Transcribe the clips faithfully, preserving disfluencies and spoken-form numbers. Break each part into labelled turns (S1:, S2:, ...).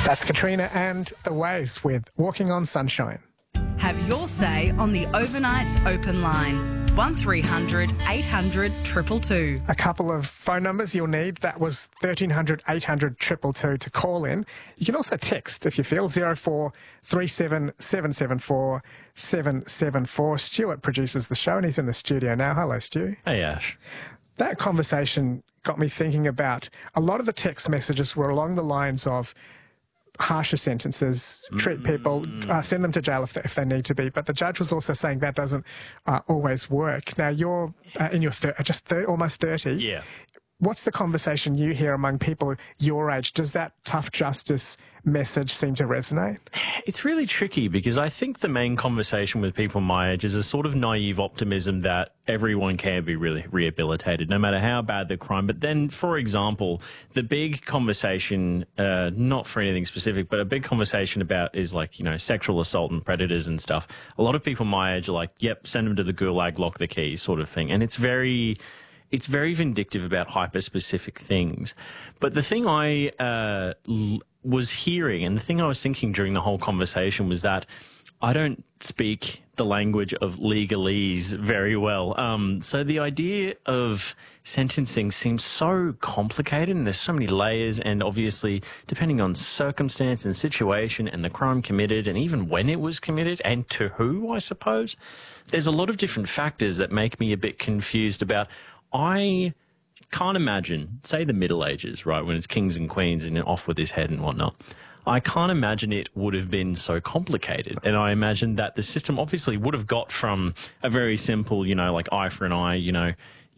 S1: That's Katrina and the Waves with Walking on Sunshine.
S2: Have your say on the Overnights Open Line. one three hundred eight hundred two two two.
S1: A couple of phone numbers you'll need. That was thirteen hundred eight hundred two two two to call in. You can also text if you feel, zero four three seven seven seven four seven seven four. Stuart produces the show and he's in the studio now. Hello, Stu.
S3: Hey, Ash.
S1: That conversation got me thinking about a lot of the text messages were along the lines of harsher sentences, treat people, uh, send them to jail if they, if they need to be. But the judge was also saying that doesn't uh, always work. Now, you're uh, in your thir- just thir- almost thirty.
S3: Yeah.
S1: What's the conversation you hear among people your age? Does that tough justice message seem to resonate?
S3: It's really tricky because I think the main conversation with people my age is a sort of naive optimism that everyone can be really rehabilitated, no matter how bad the crime. But then, for example, the big conversation, uh, not for anything specific, but a big conversation about is like, you know, sexual assault and predators and stuff. A lot of people my age are like, yep, send them to the gulag, lock the key sort of thing. And it's very... It's very vindictive about hyper-specific things. But the thing I uh, l- was hearing and the thing I was thinking during the whole conversation was that I don't speak the language of legalese very well. Um, so the idea of sentencing seems so complicated and there's so many layers, and obviously depending on circumstance and situation and the crime committed and even when it was committed and to who, I suppose, there's a lot of different factors that make me a bit confused about. I can't imagine, say the Middle Ages, right, when it's kings and queens and off with his head and whatnot. I can't imagine it would have been so complicated. And I imagine that the system obviously would have got from a very simple, you know, like eye for an eye, you know,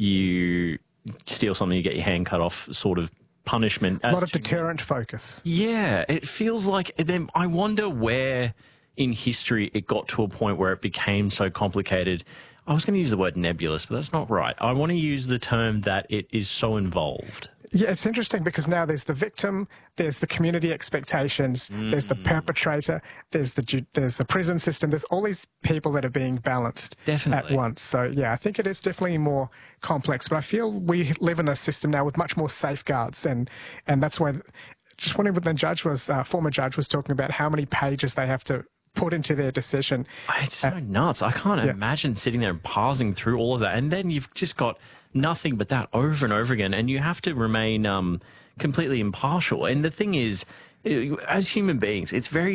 S3: you steal something, you get your hand cut off sort of punishment.
S1: A lot of deterrent focus.
S3: Yeah, it feels like, then I wonder where in history it got to a point where it became so complicated. I was going to use the word nebulous, but that's not right. I want to use the term that it is so involved.
S1: Yeah, it's interesting because now there's the victim, there's the community expectations, mm. there's the perpetrator, there's the ju- there's the prison system. There's all these people that are being balanced
S3: Definitely.
S1: at once. So, yeah, I think it is definitely more complex. But I feel we live in a system now with much more safeguards, and, and that's why just wondering what the judge was, uh, former judge was talking about how many pages they have to put into their decision.
S3: It's so uh, nuts. I can't yeah. imagine sitting there and parsing through all of that. And then you've just got nothing but that over and over again. And you have to remain um, completely impartial. And the thing is, as human beings, it's very